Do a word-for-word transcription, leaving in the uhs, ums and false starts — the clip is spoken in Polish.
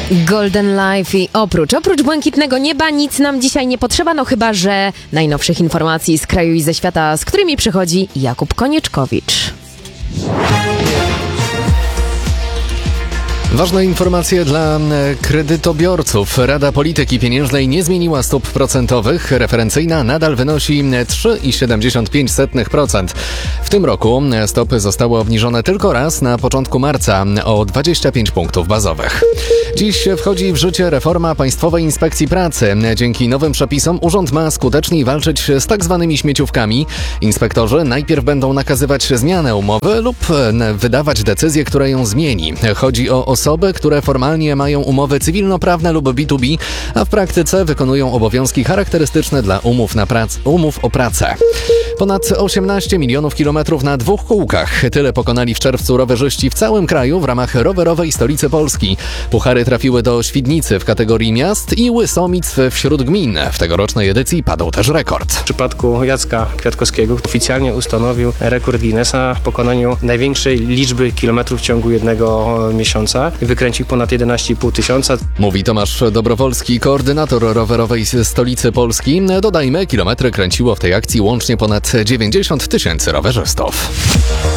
Golden Life i oprócz, oprócz błękitnego nieba nic nam dzisiaj nie potrzeba, no chyba że najnowszych informacji z kraju i ze świata, z którymi przychodzi Jakub Konieczkowicz. Ważne informacje dla kredytobiorców. Rada Polityki Pieniężnej nie zmieniła stóp procentowych. Referencyjna nadal wynosi trzy przecinek siedemdziesiąt pięć procent. W tym roku stopy zostały obniżone tylko raz na początku marca o dwadzieścia pięć punktów bazowych. Dziś wchodzi w życie reforma Państwowej Inspekcji Pracy. Dzięki nowym przepisom urząd ma skuteczniej walczyć z tak zwanymi śmieciówkami. Inspektorzy najpierw będą nakazywać zmianę umowy lub wydawać decyzję, która ją zmieni. Chodzi o osoby, które formalnie mają umowy cywilnoprawne lub B dwa B, a w praktyce wykonują obowiązki charakterystyczne dla umów, na prac- umów o pracę. Ponad osiemnaście milionów kilometrów na dwóch kółkach. Tyle pokonali w czerwcu rowerzyści w całym kraju w ramach rowerowej stolicy Polski. Puchary trafiły do Świdnicy w kategorii miast i Łysomic wśród gmin. W tegorocznej edycji padł też rekord. W przypadku Jacka Kwiatkowskiego oficjalnie ustanowił rekord Guinnessa w pokonaniu największej liczby kilometrów w ciągu jednego miesiąca. Wykręcił ponad jedenaście i pół tysiąca. Mówi Tomasz Dobrowolski, koordynator rowerowej stolicy Polski. Dodajmy, kilometry kręciło w tej akcji łącznie ponad dziewięćdziesiąt tysięcy rowerzystów.